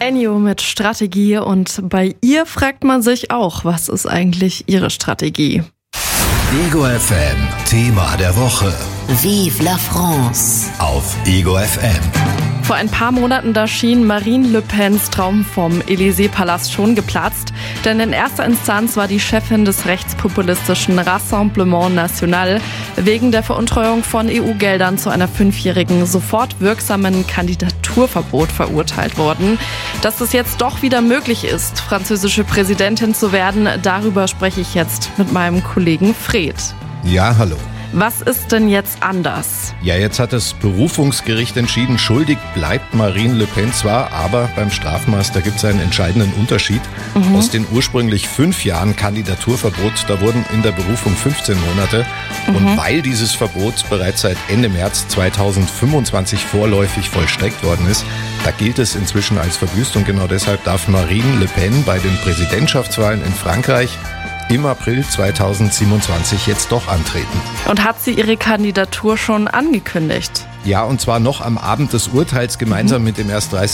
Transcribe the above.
Ennio mit Strategie, und bei ihr fragt man sich auch, was ist eigentlich ihre Strategie? Ego FM, Thema der Woche. Vive la France. Auf Ego FM. Vor ein paar Monaten, da schien Marine Le Pens Traum vom Élysée-Palast schon geplatzt, denn in erster Instanz war die Chefin des rechtspopulistischen Rassemblement National wegen der Veruntreuung von EU-Geldern zu einer 5-jährigen sofort wirksamen Kandidaturverbot verurteilt worden. Dass es jetzt doch wieder möglich ist, französische Präsidentin zu werden, darüber spreche ich jetzt mit meinem Kollegen Fred. Ja, hallo. Was ist denn jetzt anders? Ja, jetzt hat das Berufungsgericht entschieden, schuldig bleibt Marine Le Pen zwar, aber beim Strafmaß, da gibt es einen entscheidenden Unterschied. Aus den ursprünglich 5 Jahren Kandidaturverbot, da wurden in der Berufung 15 Monate. Und weil dieses Verbot bereits seit Ende März 2025 vorläufig vollstreckt worden ist, da gilt es inzwischen als verbüßt, und genau deshalb darf Marine Le Pen bei den Präsidentschaftswahlen in Frankreich im April 2027 jetzt doch antreten. Und hat sie ihre Kandidatur schon angekündigt? Ja, und zwar noch am Abend des Urteils gemeinsam mit dem erst 30